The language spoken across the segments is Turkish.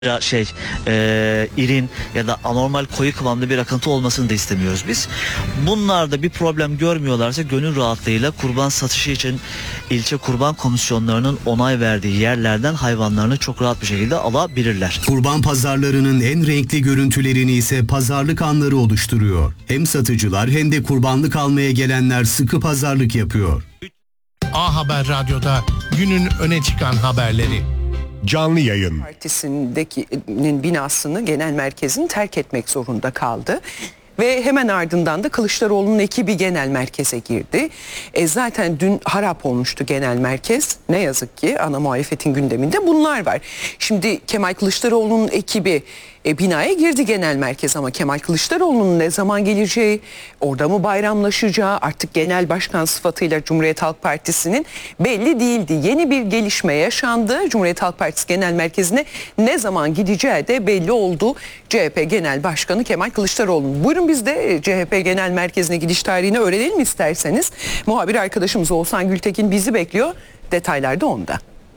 irin ya da anormal koyu kıvamda bir akıntı olmasını da istemiyoruz biz. Bunlarda bir problem görmüyorlarsa gönül rahatlığıyla kurban satışı için ilçe kurban komisyonlarının onay verdiği yerlerden hayvanlarını çok rahat bir şekilde alabilirler. Kurban pazarlarının en renkli görüntülerini ise pazarlık anları oluşturuyor. Hem satıcılar hem de kurbanlık almaya gelenler sıkı pazarlık yapıyor. A Haber Radyo'da günün öne çıkan haberleri. Canlı yayın. Partisindekinin binasını, genel merkezini terk etmek zorunda kaldı. Ve hemen ardından da Kılıçdaroğlu'nun ekibi genel merkeze girdi. Zaten dün harap olmuştu genel merkez. Ne yazık ki ana muhalefetin gündeminde bunlar var. Şimdi Kemal Kılıçdaroğlu'nun ekibi binaya girdi genel merkez, ama Kemal Kılıçdaroğlu'nun ne zaman geleceği, orada mı bayramlaşacağı, artık genel başkan sıfatıyla Cumhuriyet Halk Partisi'nin belli değildi. Yeni bir gelişme yaşandı. Cumhuriyet Halk Partisi Genel Merkezi'ne ne zaman gideceği de belli oldu. CHP Genel Başkanı Kemal Kılıçdaroğlu'nun. Buyurun biz de CHP Genel Merkezi'ne gidiş tarihini öğrenelim isterseniz. Muhabir arkadaşımız Oğuzhan Gültekin bizi bekliyor. Detaylar da onda.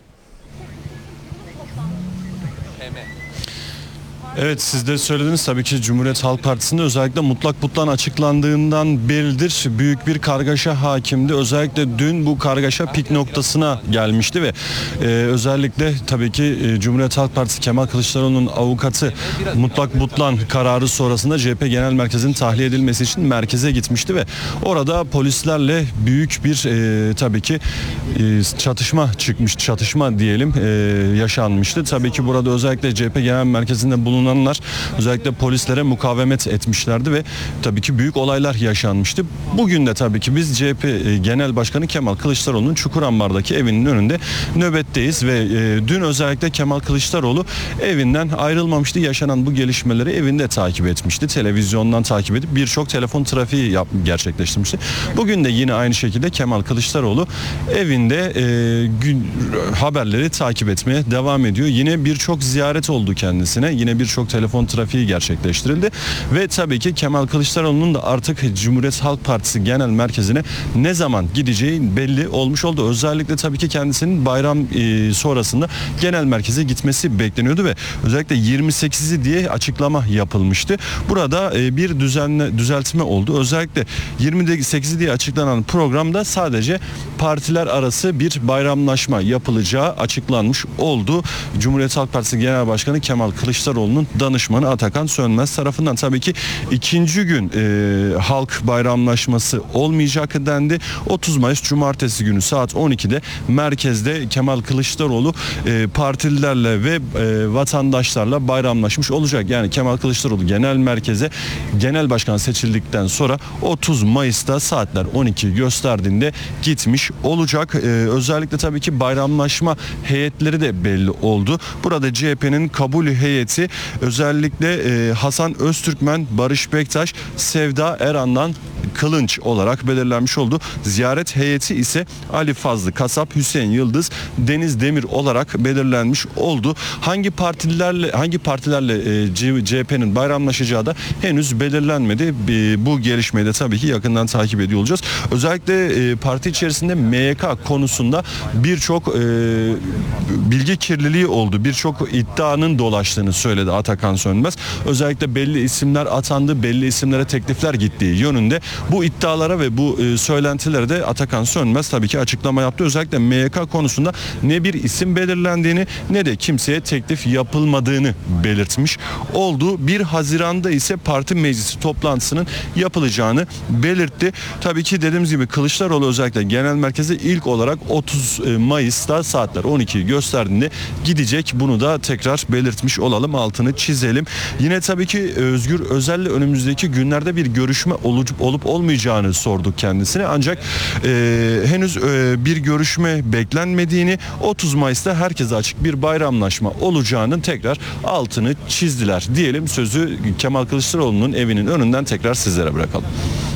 Evet, siz de söylediniz, tabii ki Cumhuriyet Halk Partisi'nde özellikle mutlak butlan açıklandığından beridir büyük bir kargaşa hakimdi. Özellikle dün bu kargaşa pik noktasına gelmişti ve özellikle tabii ki Cumhuriyet Halk Partisi Kemal Kılıçdaroğlu'nun avukatı mutlak butlan kararı sonrasında CHP Genel Merkezi'nin tahliye edilmesi için merkeze gitmişti ve orada polislerle büyük bir tabii ki çatışma diyelim yaşanmıştı. Tabii ki burada özellikle CHP Genel Merkezi'nde bulunanlar özellikle polislere mukavemet etmişlerdi ve tabii ki büyük olaylar yaşanmıştı. Bugün de tabii ki biz CHP Genel Başkanı Kemal Kılıçdaroğlu'nun Çukurambar'daki evinin önünde nöbetteyiz ve dün özellikle Kemal Kılıçdaroğlu evinden ayrılmamıştı. Yaşanan bu gelişmeleri evinde takip etmişti. Televizyondan takip edip birçok telefon trafiği gerçekleştirmişti. Bugün de yine aynı şekilde Kemal Kılıçdaroğlu evinde haberleri takip etmeye devam ediyor. Yine birçok ziyaret oldu kendisine. Yine birçok telefon trafiği gerçekleştirildi ve tabii ki Kemal Kılıçdaroğlu'nun da artık Cumhuriyet Halk Partisi Genel Merkezi'ne ne zaman gideceği belli olmuş oldu. Özellikle tabii ki kendisinin bayram sonrasında genel merkeze gitmesi bekleniyordu ve özellikle 28'i diye açıklama yapılmıştı. Burada bir düzeltme oldu. Özellikle 28'i diye açıklanan programda sadece partiler arası bir bayramlaşma yapılacağı açıklanmış oldu. Cumhuriyet Halk Partisi Genel Başkanı Kemal Kılıçdaroğlu'nun danışmanı Atakan Sönmez tarafından tabii ki ikinci gün halk bayramlaşması olmayacak dendi. 30 Mayıs Cumartesi günü saat 12'de merkezde Kemal Kılıçdaroğlu partililerle ve vatandaşlarla bayramlaşmış olacak. Yani Kemal Kılıçdaroğlu genel merkeze genel başkan seçildikten sonra 30 Mayıs'ta saatler 12 gösterdiğinde gitmiş olacak. Özellikle tabii ki bayramlaşma heyetleri de belli oldu. Burada CHP'nin kabul heyeti özellikle Hasan Öztürkmen, Barış Bektaş, Sevda Eran'dan Kılınç olarak belirlenmiş oldu. Ziyaret heyeti ise Ali Fazlı Kasap, Hüseyin Yıldız, Deniz Demir olarak belirlenmiş oldu. Hangi partilerle CHP'nin bayramlaşacağı da henüz belirlenmedi. Bu gelişmeyi de tabii ki yakından takip ediyor olacağız. Özellikle parti içerisinde MYK konusunda birçok bilgi kirliliği oldu. Birçok iddianın dolaştığını söyledi Atakan Sönmez. Özellikle belli isimler atandı, belli isimlere teklifler gittiği yönünde. Bu iddialara ve bu söylentilere de Atakan Sönmez tabii ki açıklama yaptı. Özellikle MYK konusunda ne bir isim belirlendiğini ne de kimseye teklif yapılmadığını belirtmiş oldu. 1 Haziran'da ise parti meclisi toplantısının yapılacağını belirtti. Tabii ki dediğimiz gibi Kılıçdaroğlu özellikle genel merkeze ilk olarak 30 Mayıs'ta saatler 12'yi gösterdiğinde gidecek. Bunu da tekrar belirtmiş olalım, altını çizelim. Yine tabii ki Özgür Özel'le önümüzdeki günlerde bir görüşme olup olmayacağını sorduk kendisine. Ancak henüz bir görüşme beklenmediğini, 30 Mayıs'ta herkese açık bir bayramlaşma olacağının tekrar altını çizdiler. Diyelim, sözü Kemal Kılıçdaroğlu'nun evinin önünden tekrar sizlere bırakalım.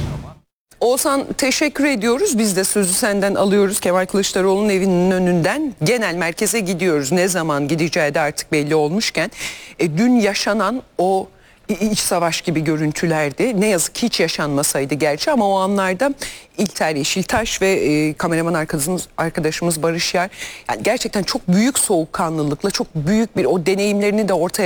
Oğuzhan, teşekkür ediyoruz. Biz de sözü senden alıyoruz. Kemal Kılıçdaroğlu'nun evinin önünden genel merkeze gidiyoruz. Ne zaman gideceği de artık belli olmuşken dün yaşanan o iç savaş gibi görüntülerdi. Ne yazık ki hiç yaşanmasaydı gerçi, ama o anlarda İlter Yeşiltaş ve kameraman arkadaşımız Barış Yer, yani gerçekten çok büyük soğukkanlılıkla, çok büyük bir o deneyimlerini de ortaya